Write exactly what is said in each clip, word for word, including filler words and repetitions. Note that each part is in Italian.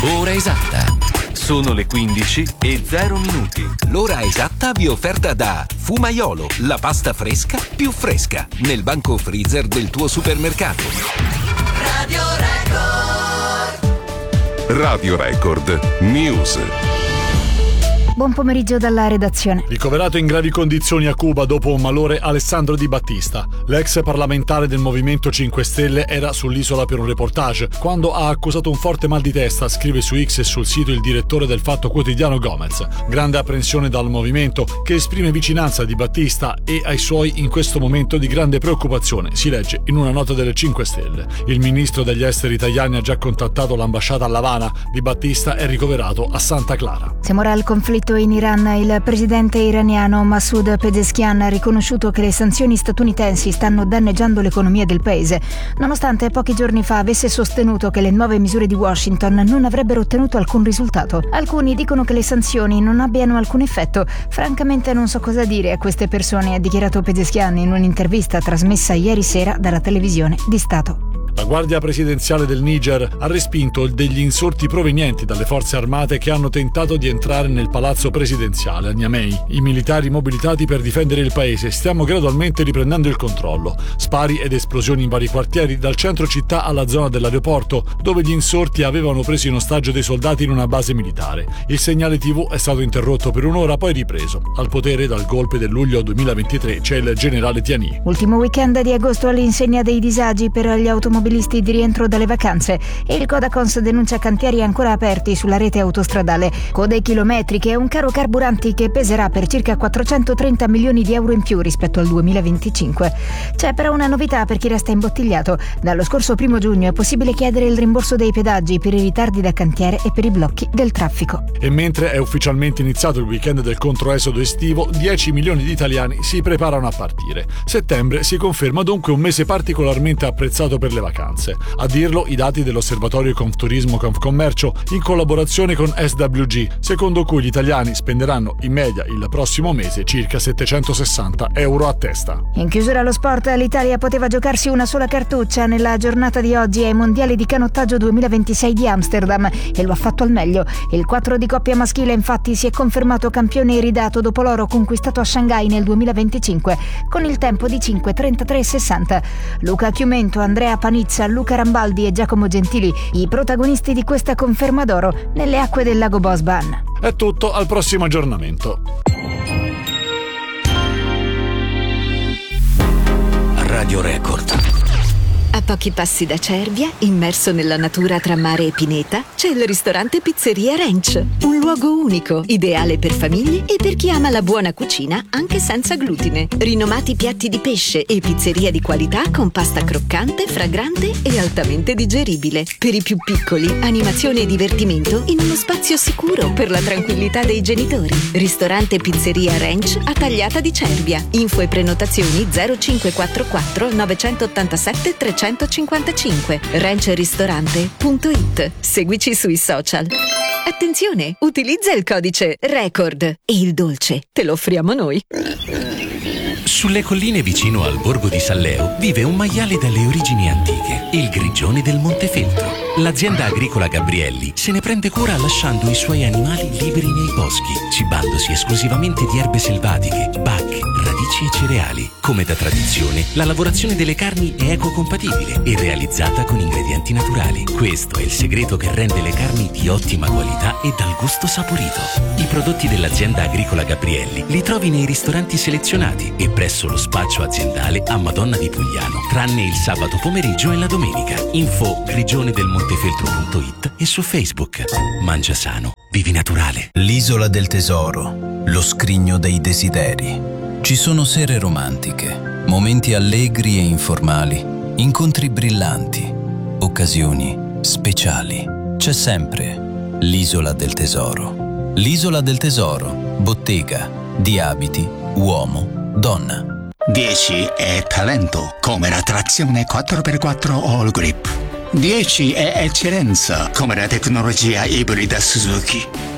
Ora esatta. Sono le quindici e zero minuti. L'ora esatta vi è offerta da Fumaiolo, la pasta fresca più fresca, nel banco freezer del tuo supermercato. Radio Record. Radio Record News. Buon pomeriggio dalla redazione. Ricoverato in gravi condizioni a Cuba dopo un malore Alessandro Di Battista. L'ex parlamentare del Movimento cinque Stelle era sull'isola per un reportage quando ha accusato un forte mal di testa, scrive su X e sul sito il direttore del Fatto Quotidiano Gomez. Grande apprensione dal movimento, che esprime vicinanza a Di Battista e ai suoi in questo momento di grande preoccupazione, si legge in una nota delle cinque Stelle. Il ministro degli esteri italiani ha già contattato l'ambasciata a L'Avana. Di Battista è ricoverato a Santa Clara. Siamo ora al conflitto in Iran. Il presidente iraniano Masoud Pezeshkian ha riconosciuto che le sanzioni statunitensi stanno danneggiando l'economia del paese, nonostante pochi giorni fa avesse sostenuto che le nuove misure di Washington non avrebbero ottenuto alcun risultato. Alcuni dicono che le sanzioni non abbiano alcun effetto. Francamente non so cosa dire a queste persone, ha dichiarato Pezeshkian in un'intervista trasmessa ieri sera dalla televisione di Stato. La Guardia Presidenziale del Niger ha respinto degli insorti provenienti dalle forze armate che hanno tentato di entrare nel palazzo presidenziale a Niamey. I militari mobilitati per difendere il paese. Stiamo gradualmente riprendendo il controllo. Spari ed esplosioni in vari quartieri, dal centro città alla zona dell'aeroporto, dove gli insorti avevano preso in ostaggio dei soldati in una base militare. Il segnale tivù è stato interrotto per un'ora, poi ripreso. Al potere dal golpe del luglio duemilaventitré c'è il generale Tiani. Ultimo weekend di agosto all'insegna dei disagi per gli automobilisti di rientro dalle vacanze, e il Codacons denuncia cantieri ancora aperti sulla rete autostradale, code chilometriche e un caro carburanti che peserà per circa quattrocentotrenta milioni di euro in più rispetto al duemilaventicinque. C'è però una novità per chi resta imbottigliato. Dallo scorso primo giugno è possibile chiedere il rimborso dei pedaggi per i ritardi da cantiere e per i blocchi del traffico. E mentre è ufficialmente iniziato il weekend del controesodo estivo, dieci milioni di italiani si preparano a partire. Settembre si conferma dunque un mese particolarmente apprezzato per le vacanze. A dirlo i dati dell'Osservatorio Confturismo Confcommercio in collaborazione con S W G, secondo cui gli italiani spenderanno in media il prossimo mese circa settecentosessanta euro a testa. In chiusura allo sport, l'Italia poteva giocarsi una sola cartuccia nella giornata di oggi ai mondiali di canottaggio duemilaventisei di Amsterdam, e lo ha fatto al meglio. Il quattro di coppia maschile infatti si è confermato campione iridato dopo l'oro conquistato a Shanghai nel duemilaventicinque con il tempo di cinque trentatré sessanta. Luca Chiumento, Andrea Panizza, Luca Rambaldi e Giacomo Gentili, i protagonisti di questa conferma d'oro nelle acque del lago Bosban. È tutto, al prossimo aggiornamento. Radio Record. A pochi passi da Cervia, immerso nella natura tra mare e pineta, c'è il ristorante Pizzeria Ranch. Un luogo unico, ideale per famiglie e per chi ama la buona cucina anche senza glutine. Rinomati piatti di pesce e pizzeria di qualità con pasta croccante, fragrante e altamente digeribile. Per i più piccoli, animazione e divertimento in uno spazio sicuro per la tranquillità dei genitori. Ristorante Pizzeria Ranch a Tagliata di Cervia. Info e prenotazioni zero cinque quattro quattro nove otto sette tre centocinquantacinque. ranchristorante punto it. Seguici sui social. Attenzione, utilizza il codice RECORD e il dolce te lo offriamo noi. Sulle colline vicino al borgo di Salleo vive un maiale dalle origini antiche, il grigione del Montefeltro. L'azienda agricola Gabrielli se ne prende cura lasciando i suoi animali liberi nei boschi, cibandosi esclusivamente di erbe selvatiche, bacche, radici e cereali. Come da tradizione, la lavorazione delle carni è ecocompatibile e realizzata con ingredienti naturali. Questo è il segreto che rende le carni di ottima qualità e dal gusto saporito. I prodotti dell'azienda agricola Gabrielli li trovi nei ristoranti selezionati e presso lo spaccio aziendale a Madonna di Pugliano, tranne il sabato pomeriggio e la domenica. Info grigione del montefeltro punto it e su Facebook. Mangia sano, vivi naturale. L'isola del tesoro, lo scrigno dei desideri. Ci sono sere romantiche, momenti allegri e informali, incontri brillanti, occasioni speciali. C'è sempre l'isola del tesoro. L'isola del tesoro, bottega, di abiti, uomo, donna. dieci è talento, come la trazione quattro per quattro All Grip. dieci è eccellenza, come la tecnologia ibrida Suzuki.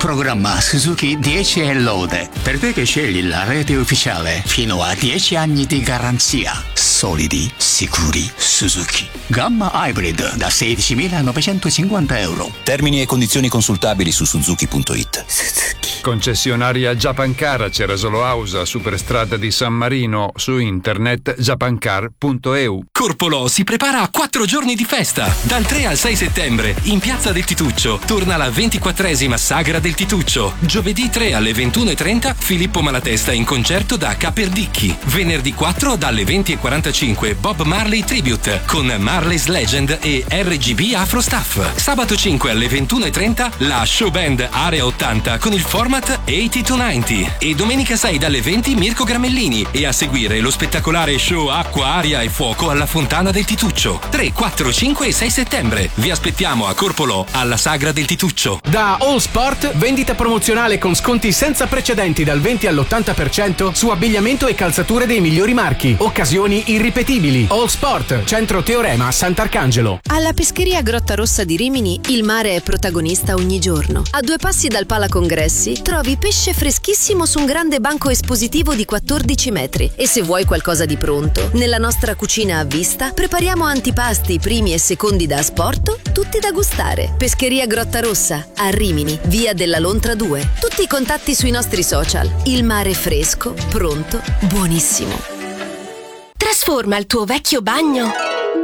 programma Suzuki dieci e lode. Per te che scegli la rete ufficiale, fino a dieci anni di garanzia. Solidi, sicuri, Suzuki. Gamma Hybrid da sedicimilanovecentocinquanta euro. Termini e condizioni consultabili su suzuki punto it. Suzuki. Concessionaria Japancar a Cerasolo Ausa, Superstrada di San Marino, su internet japancar punto e u. Corpolò si prepara a quattro giorni di festa. Dal tre al sei settembre, in Piazza del Tituccio, torna la ventiquattresima Sagra del Tituccio. Giovedì tre alle ventuno e trenta, Filippo Malatesta in concerto da Caperdicchi. Venerdì quattro dalle venti e quarantacinque, Bob Marley Tribute con Marley's Legend e R G B Afro Staff. Sabato cinque alle ventuno e trenta, la show band Area ottanta con il format ottanta to novanta. E domenica sei dalle venti, Mirko Gramellini. E a seguire lo spettacolare show Acqua, Aria e Fuoco alla Fontana del Tituccio. tre, quattro, cinque e sei settembre. Vi aspettiamo a Corpolò alla Sagra del Tituccio. Da All Sport, vendita promozionale con sconti senza precedenti dal venti all'ottanta per cento su abbigliamento e calzature dei migliori marchi. Occasioni irripetibili. All Sport, Centro Teorema a Sant'Arcangelo. Alla pescheria Grotta Rossa di Rimini il mare è protagonista ogni giorno. A due passi dal Pala Congressi trovi pesce freschissimo su un grande banco espositivo di quattordici metri. E se vuoi qualcosa di pronto, nella nostra cucina a vista prepariamo antipasti, primi e secondi da asporto, tutti da gustare. Pescheria Grotta Rossa a Rimini, via della Lontra due. Tutti i contatti sui nostri social. Il mare fresco, pronto, buonissimo. Trasforma il tuo vecchio bagno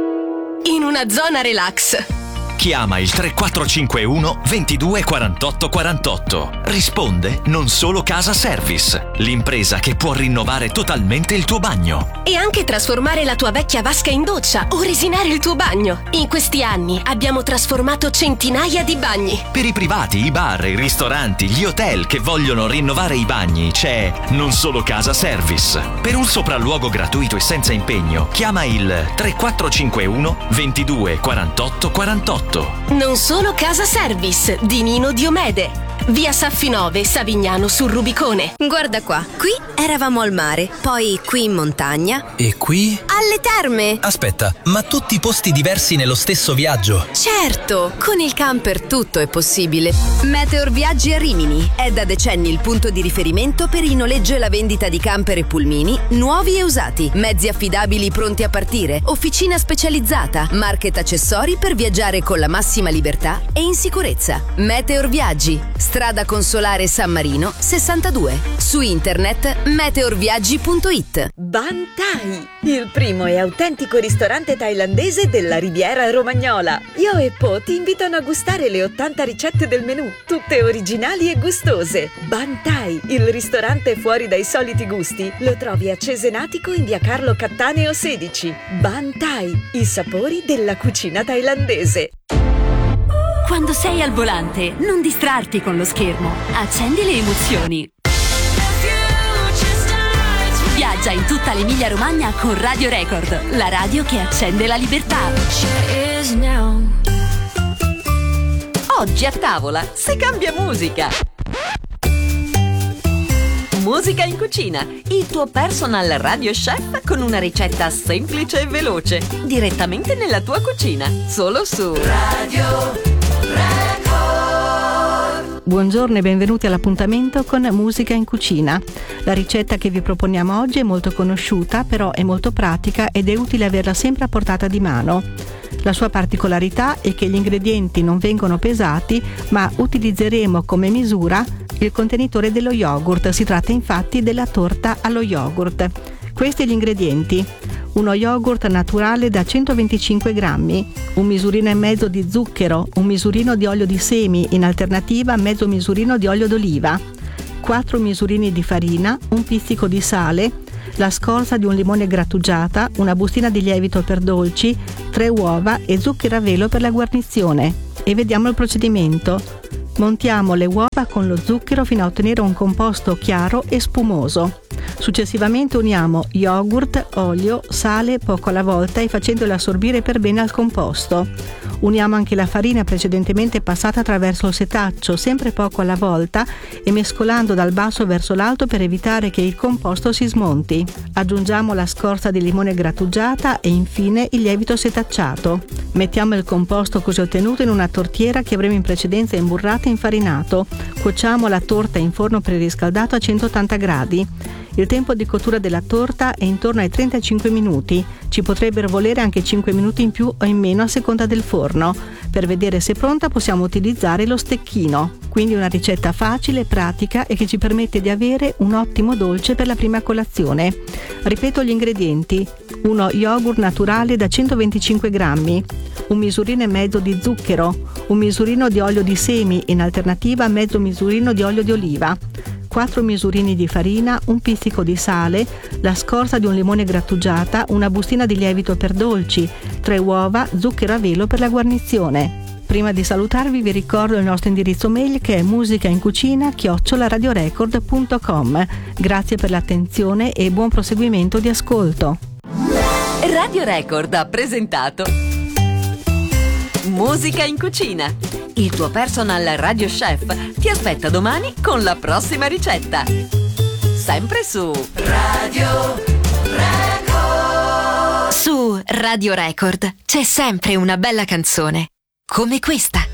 in una zona relax. Chiama il tre quattro cinque uno ventidue quarantotto quarantotto. Risponde Non Solo Casa Service, l'impresa che può rinnovare totalmente il tuo bagno. E anche trasformare la tua vecchia vasca in doccia o resinare il tuo bagno. In questi anni abbiamo trasformato centinaia di bagni. Per i privati, i bar, i ristoranti, gli hotel che vogliono rinnovare i bagni c'è Non Solo Casa Service. Per un sopralluogo gratuito e senza impegno, chiama il tre quattro cinque uno ventidue quarantotto quarantotto. Non Solo Casa Service di Nino Diomede. Via Saffinove, Savignano sul Rubicone. Guarda qua, qui eravamo al mare, poi qui in montagna. E qui? Alle terme! Aspetta, ma tutti posti diversi nello stesso viaggio? Certo, con il camper tutto è possibile. Meteor Viaggi a Rimini è da decenni il punto di riferimento per il noleggio e la vendita di camper e pulmini, nuovi e usati, mezzi affidabili pronti a partire, officina specializzata, market accessori per viaggiare con la massima libertà e in sicurezza. Meteor Viaggi, Strada Consolare San Marino sessantadue. Su internet meteorviaggi punto it. Ban Thai, il primo e autentico ristorante thailandese della Riviera Romagnola. Io e Po ti invitano a gustare le ottanta ricette del menù, tutte originali e gustose. Ban Thai, il ristorante fuori dai soliti gusti, lo trovi a Cesenatico in via Carlo Cattaneo sedici. Ban Thai, i sapori della cucina thailandese. Quando sei al volante, non distrarti con lo schermo. Accendi le emozioni. Viaggia in tutta l'Emilia Romagna con Radio Record, la radio che accende la libertà. Oggi a tavola si cambia musica. Musica in cucina, il tuo personal radio chef con una ricetta semplice e veloce, direttamente nella tua cucina, solo su Radio Buongiorno e benvenuti all'appuntamento con Musica in Cucina. La ricetta che vi proponiamo oggi è molto conosciuta, però è molto pratica ed è utile averla sempre a portata di mano. La sua particolarità è che gli ingredienti non vengono pesati, ma utilizzeremo come misura il contenitore dello yogurt. Si tratta infatti della torta allo yogurt. Questi gli ingredienti: uno yogurt naturale da centoventicinque grammi, un misurino e mezzo di zucchero, un misurino di olio di semi, in alternativa mezzo misurino di olio d'oliva, quattro misurini di farina, un pizzico di sale, la scorza di un limone grattugiata, una bustina di lievito per dolci, tre uova e zucchero a velo per la guarnizione. E vediamo il procedimento. Montiamo le uova con lo zucchero fino a ottenere un composto chiaro e spumoso. Successivamente uniamo yogurt, olio, sale poco alla volta e facendolo assorbire per bene al composto. Uniamo anche la farina precedentemente passata attraverso il setaccio, sempre poco alla volta, e mescolando dal basso verso l'alto per evitare che il composto si smonti. Aggiungiamo la scorza di limone grattugiata e infine il lievito setacciato. Mettiamo il composto così ottenuto in una tortiera che avremo in precedenza imburrato e infarinato. Cuociamo la torta in forno preriscaldato a centottanta gradi. Il tempo di cottura della torta è intorno ai trentacinque minuti. Ci potrebbero volere anche cinque minuti in più o in meno a seconda del forno. Per vedere se è pronta possiamo utilizzare lo stecchino. Quindi una ricetta facile, pratica e che ci permette di avere un ottimo dolce per la prima colazione. Ripeto gli ingredienti: uno yogurt naturale da centoventicinque grammi, un misurino e mezzo di zucchero, un misurino di olio di semi, in alternativa mezzo misurino di olio di oliva, quattro misurini di farina, un pizzico di sale, la scorza di un limone grattugiata, una bustina di lievito per dolci, tre uova, zucchero a velo per la guarnizione. Prima di salutarvi vi ricordo il nostro indirizzo mail che è musicaincugina chiocciola radiorecord punto com. Grazie per l'attenzione e buon proseguimento di ascolto. Radio Record ha presentato Musica in cucina. Il tuo personal radio chef ti aspetta domani con la prossima ricetta. Sempre su Radio Record. Su Radio Record c'è sempre una bella canzone, come questa.